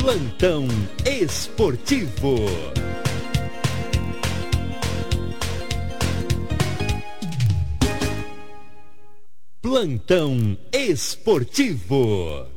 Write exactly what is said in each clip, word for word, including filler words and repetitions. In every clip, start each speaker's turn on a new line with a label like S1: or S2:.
S1: Plantão Esportivo. Plantão Esportivo.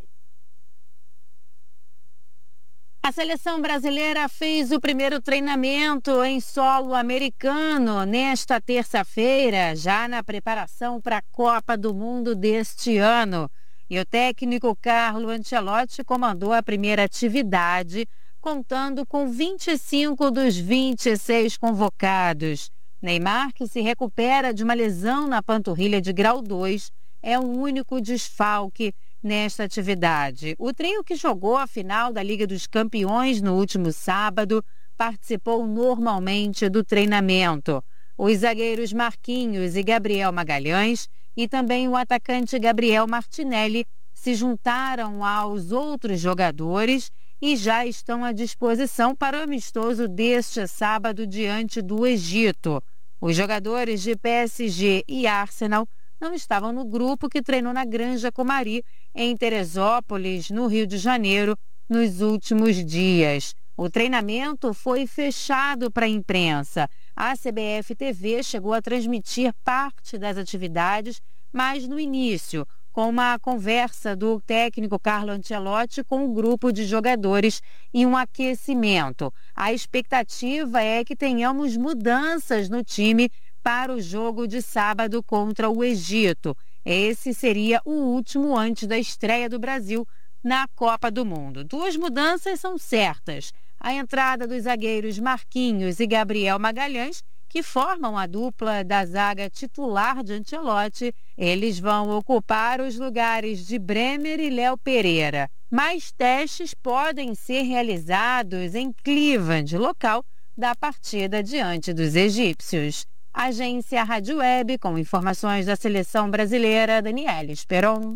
S2: A seleção brasileira fez o primeiro treinamento em solo americano nesta terça-feira, já na preparação para a Copa do Mundo deste ano. E o técnico Carlo Ancelotti comandou a primeira atividade, contando com vinte e cinco dos vinte e seis convocados. Neymar, que se recupera de uma lesão na panturrilha de grau dois, é o único desfalque nesta atividade. O trio, que jogou a final da Liga dos Campeões no último sábado, participou normalmente do treinamento. Os zagueiros Marquinhos e Gabriel Magalhães e também o atacante Gabriel Martinelli se juntaram aos outros jogadores e já estão à disposição para o amistoso deste sábado diante do Egito. Os jogadores de P S G e Arsenal não estavam no grupo que treinou na Granja Comari, em Teresópolis, no Rio de Janeiro, nos últimos dias. O treinamento foi fechado para a imprensa. A C B F T V chegou a transmitir parte das atividades, mas no início, com uma conversa do técnico Carlo Ancelotti com o grupo de jogadores e um aquecimento. A expectativa é que tenhamos mudanças no time para o jogo de sábado contra o Egito. Esse seria o último antes da estreia do Brasil na Copa do Mundo. Duas mudanças são certas: a entrada dos zagueiros Marquinhos e Gabriel Magalhães, que formam a dupla da zaga titular de Ancelotti. Eles vão ocupar os lugares de Bremer e Léo Pereira. Mais testes podem ser realizados em Cleveland, local da partida diante dos egípcios. Agência Rádio Web, com informações da seleção brasileira, Daniela Esperon.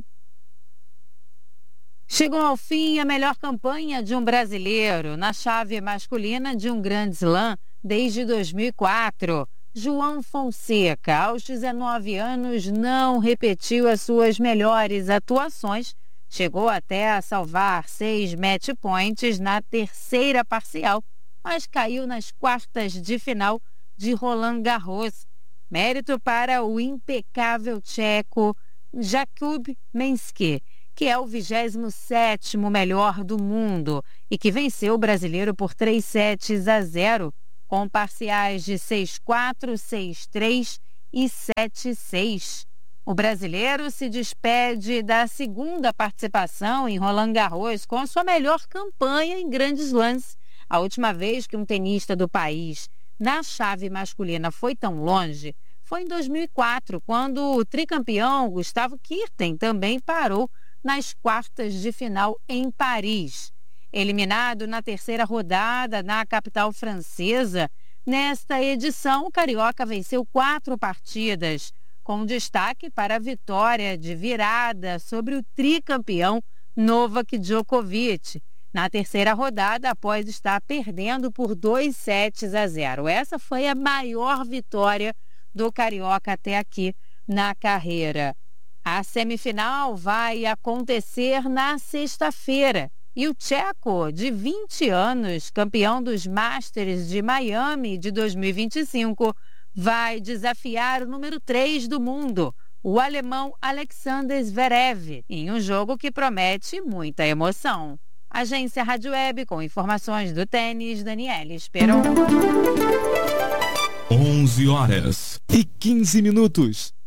S2: Chegou ao fim a melhor campanha de um brasileiro na chave masculina de um Grand Slam desde dois mil e quatro. João Fonseca, aos dezenove anos, não repetiu as suas melhores atuações. Chegou até a salvar seis match points na terceira parcial, mas caiu nas quartas de final de Roland Garros. Mérito para o impecável tcheco Jakub Mensky, que é o vigésimo sétimo melhor do mundo e que venceu o brasileiro por três sets a zero, com parciais de seis a quatro, seis a três e sete a seis. O brasileiro se despede da segunda participação em Roland Garros com a sua melhor campanha em grandes lances. A última vez que um tenista do país na chave masculina foi tão longe foi em dois mil e quatro, quando o tricampeão Gustavo Kuerten também parou nas quartas de final em Paris. Eliminado na terceira rodada na capital francesa, nesta edição o carioca venceu quatro partidas, com destaque para a vitória de virada sobre o tricampeão Novak Djokovic, na terceira rodada, após estar perdendo por dois sets a zero. Essa foi a maior vitória do carioca até aqui na carreira. A semifinal vai acontecer na sexta-feira e o tcheco, de vinte anos, campeão dos Masters de Miami de dois mil e vinte e cinco, vai desafiar o número três do mundo, o alemão Alexander Zverev, em um jogo que promete muita emoção. Agência Rádio Web, com informações do tênis, Daniela Esperon.
S1: onze horas e quinze minutos.